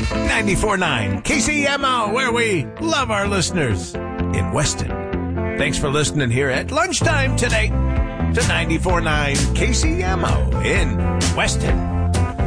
94.9 KCMO, where we love our listeners in Weston. Thanks for listening here at lunchtime today to 94.9 KCMO in Weston.